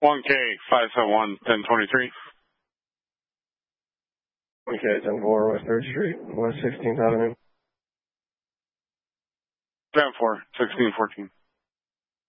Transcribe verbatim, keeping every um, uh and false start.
one K five seven one ten twenty-three. one K ten four West third Street, West sixteenth Avenue. ten four, sixteen fourteen.